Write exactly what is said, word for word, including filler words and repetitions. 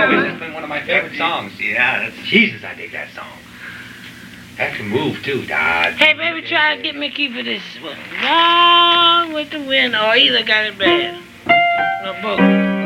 always has been one of my favorite songs. Yeah, that's... Jesus, I dig that song. That can move too, Dad. Hey, baby, try to get me a key for this one. Gone with the wind, or either got it bad. No, both.